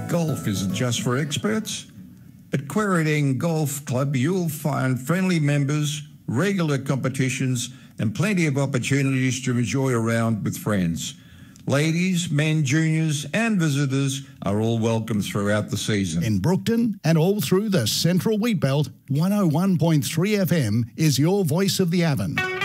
Golf isn't just for experts. At Quairading Golf Club, you'll find friendly members, regular competitions, and plenty of opportunities to enjoy a round with friends. Ladies, men, juniors, and visitors are all welcome throughout the season. In Brookton and all through the Central Wheatbelt, 101.3 FM is your voice of the Avon.